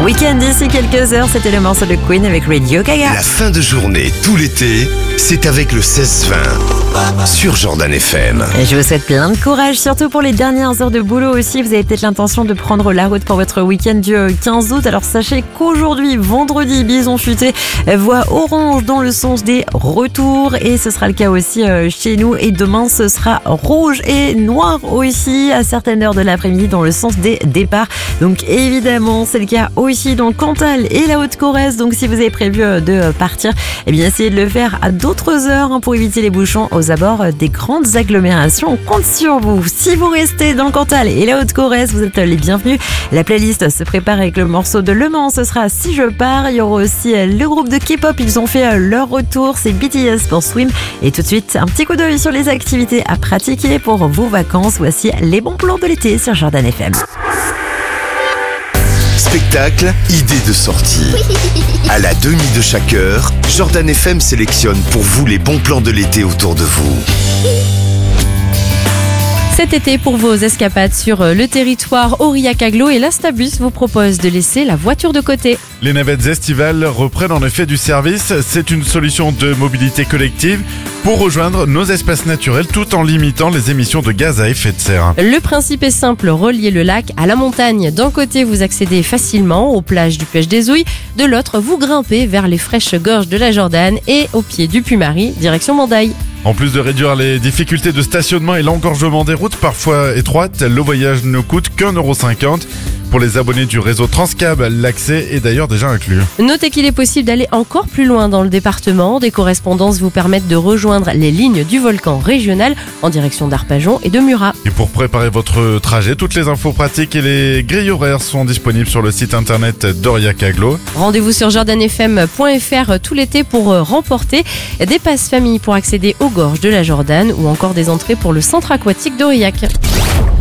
Week-end d'ici quelques heures, c'était le morceau de Queen avec Radio Gaga. La fin de journée, tout l'été, c'est avec le 16-20 sur Jordan FM. Et je vous souhaite plein de courage, surtout pour les dernières heures de boulot aussi. Vous avez peut-être l'intention de prendre la route pour votre week-end du 15 août. Alors sachez qu'aujourd'hui, vendredi, Bison Futé voit orange dans le sens des retours. Et ce sera le cas aussi chez nous. Et demain, ce sera rouge et noir aussi à certaines heures de l'après-midi dans le sens des départs. Donc évidemment, c'est le cas aussi dans le Cantal et la Haute-Corrèze. Donc si vous avez prévu de partir, eh bien essayez de le faire à d'autres heures pour éviter les bouchons aux abords des grandes agglomérations. On compte sur vous. Si vous restez dans le Cantal et la Haute-Corrèze, vous êtes les bienvenus. La playlist se prépare avec le morceau de Le Mans. Ce sera Si je pars. Il y aura aussi le groupe de K-pop. Ils ont fait leur retour. C'est BTS pour Swim. Et tout de suite, un petit coup d'œil sur les activités à pratiquer pour vos vacances. Voici les bons plans de l'été sur Jordan FM. Spectacle, idées de sortie. À la demi de chaque heure, Jordan FM sélectionne pour vous les bons plans de l'été autour de vous. Cet été, pour vos escapades sur le territoire Aurillac-Aglo, et l'Astabus vous propose de laisser la voiture de côté. Les navettes estivales reprennent en effet du service. C'est une solution de mobilité collective pour rejoindre nos espaces naturels tout en limitant les émissions de gaz à effet de serre. Le principe est simple, relier le lac à la montagne. D'un côté, vous accédez facilement aux plages du Puech des Ouilles. De l'autre, vous grimpez vers les fraîches gorges de la Jordanne et au pied du Puy-Marie, direction Mandaille. En plus de réduire les difficultés de stationnement et l'engorgement des routes parfois étroites, le voyage ne coûte qu'1,50 €. Pour les abonnés du réseau Transcab, l'accès est d'ailleurs déjà inclus. Notez qu'il est possible d'aller encore plus loin dans le département. Des correspondances vous permettent de rejoindre les lignes du volcan régional en direction d'Arpajon et de Murat. Et pour préparer votre trajet, toutes les infos pratiques et les grilles horaires sont disponibles sur le site internet d'Aurillac-Aglo. Rendez-vous sur jordanfm.fr tout l'été pour remporter des passes famille pour accéder aux gorges de la Jordanne ou encore des entrées pour le centre aquatique d'Aurillac.